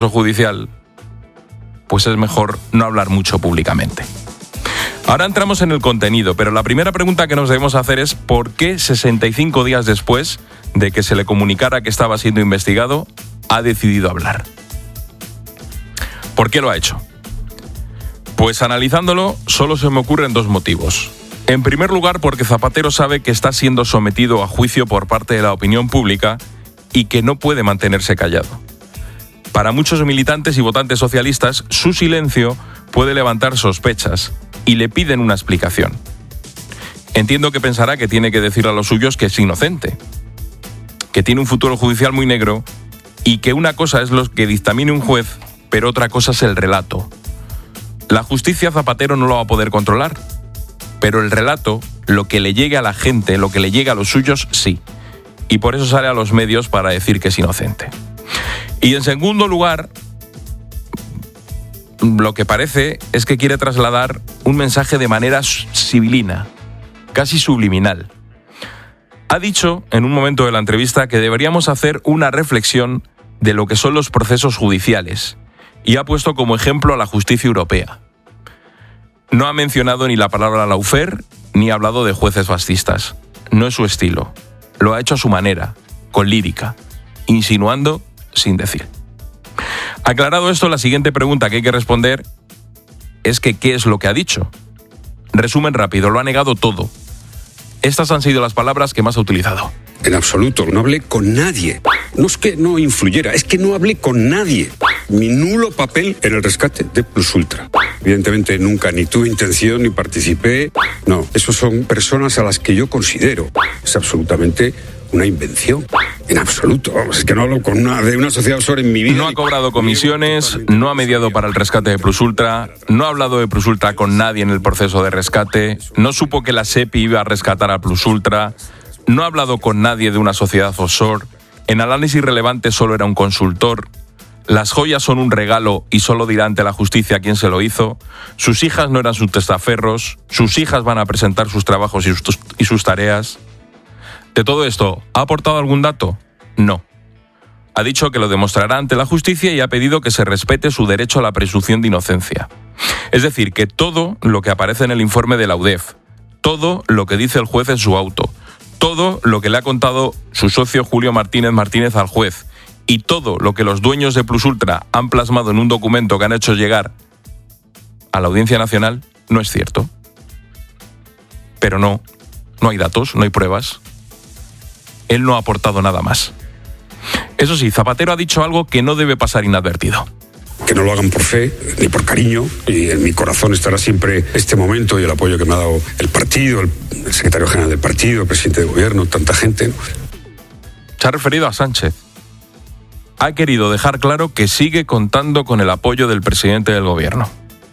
judicial, pues es mejor no hablar mucho públicamente. Ahora entramos en el contenido, pero la primera pregunta que nos debemos hacer es ¿por qué 65 días después de que se le comunicara que estaba siendo investigado, ha decidido hablar? ¿Por qué lo ha hecho? Pues analizándolo, solo se me ocurren dos motivos. En primer lugar, porque Zapatero sabe que está siendo sometido a juicio por parte de la opinión pública y que no puede mantenerse callado. Para muchos militantes y votantes socialistas, su silencio puede levantar sospechas y le piden una explicación. Entiendo que pensará que tiene que decir a los suyos que es inocente, que tiene un futuro judicial muy negro y que una cosa es lo que dictamine un juez, pero otra cosa es el relato. La justicia Zapatero no lo va a poder controlar, pero el relato, lo que le llegue a la gente, lo que le llegue a los suyos, sí. Y por eso sale a los medios para decir que es inocente. Y en segundo lugar, lo que parece es que quiere trasladar un mensaje de manera sibilina, casi subliminal. Ha dicho en un momento de la entrevista que deberíamos hacer una reflexión de lo que son los procesos judiciales y ha puesto como ejemplo a la justicia europea. No ha mencionado ni la palabra lawfare ni ha hablado de jueces fascistas. No es su estilo. Lo ha hecho a su manera, con lírica, insinuando sin decir. Aclarado esto, la siguiente pregunta que hay que responder es que ¿qué es lo que ha dicho? Resumen rápido, lo ha negado todo. Estas han sido las palabras que más ha utilizado. En absoluto, no hablé con nadie. No es que no influyera, es que no hablé con nadie. Mi nulo papel en el rescate de Plusultra. Evidentemente nunca ni tuve intención ni participé. No, esos son personas a las que yo considero. Es absolutamente una invención. En absoluto. Vamos, es que no hablo de una sociedad offshore en mi vida. No ha cobrado comisiones, no ha mediado para el rescate de Plusultra, no ha hablado de Plusultra con nadie en el proceso de rescate, no supo que la SEPI iba a rescatar a Plusultra, no ha hablado con nadie de una sociedad offshore, en análisis relevante solo era un consultor, las joyas son un regalo y solo dirá ante la justicia quién se lo hizo, sus hijas no eran sus testaferros, sus hijas van a presentar sus trabajos y sus tareas. ¿De todo esto ha aportado algún dato? No. Ha dicho que lo demostrará ante la justicia y ha pedido que se respete su derecho a la presunción de inocencia. Es decir, que todo lo que aparece en el informe de la UDEF, todo lo que dice el juez en su auto, todo lo que le ha contado su socio Julio Martínez al juez y todo lo que los dueños de Plusultra han plasmado en un documento que han hecho llegar a la Audiencia Nacional no es cierto. Pero no hay datos, no hay pruebas. Él no ha aportado nada más. Eso sí, Zapatero ha dicho algo que no debe pasar inadvertido. Que no lo hagan por fe ni por cariño, y en mi corazón estará siempre este momento y el apoyo que me ha dado el partido, el secretario general del partido, el presidente de gobierno, tanta gente. Se ha referido a Sánchez. Ha querido dejar claro que sigue contando con el apoyo del presidente del gobierno.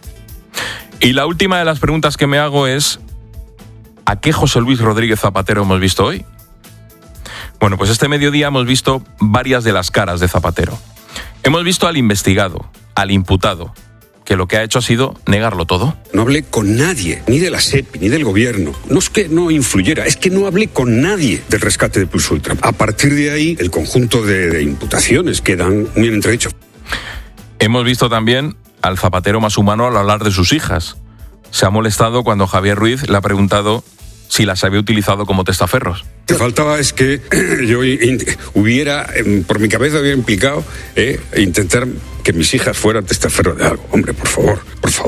Y la última de las preguntas que me hago es ¿a qué José Luis Rodríguez Zapatero hemos visto hoy? Bueno, pues este mediodía hemos visto varias de las caras de Zapatero. Hemos visto al investigado, al imputado, que lo que ha hecho ha sido negarlo todo. No hablé con nadie, ni de la SEPI, ni del gobierno. No es que no influyera, es que no hablé con nadie del rescate de Plusultra. A partir de ahí, el conjunto de imputaciones quedan muy en entredicho. Hemos visto también al Zapatero más humano al hablar de sus hijas. Se ha molestado cuando Javier Ruiz le ha preguntado si las había utilizado como testaferros. Lo que faltaba es que yo por mi cabeza hubiera implicado intentar que mis hijas fueran testaferros de algo. Hombre, por favor.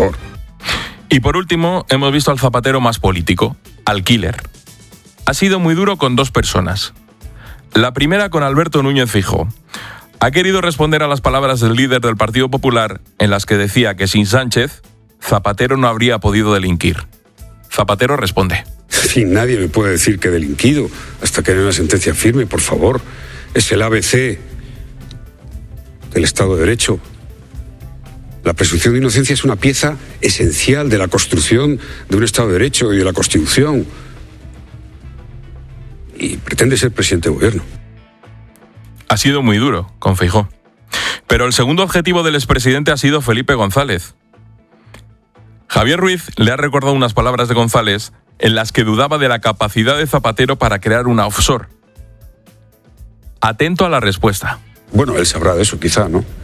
Y por último, hemos visto al Zapatero más político, al killer. Ha sido muy duro con dos personas. La primera con Alberto Núñez Feijóo. Ha querido responder a las palabras del líder del Partido Popular en las que decía que sin Sánchez, Zapatero no habría podido delinquir. Zapatero responde. En fin, nadie me puede decir que he delinquido hasta que haya una sentencia firme, por favor. Es el ABC del Estado de Derecho. La presunción de inocencia es una pieza esencial de la construcción de un Estado de Derecho y de la Constitución. Y pretende ser presidente de gobierno. Ha sido muy duro con Feijóo. Pero el segundo objetivo del expresidente ha sido Felipe González. Javier Ruiz le ha recordado unas palabras de González en las que dudaba de la capacidad de Zapatero para crear una offshore. Atento a la respuesta. Bueno, él sabrá de eso quizá, ¿no?